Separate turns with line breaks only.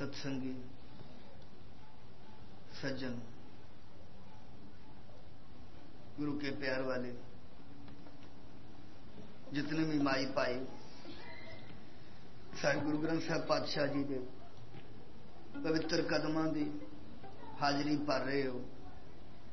सत्संगी सज्जन, गुरु के प्यार वाले जितने भी माई पाए, सारे गुरु ग्रंथ साहब पातशाह जी के पवित्र कदमां की हाजरी भर रहे हो।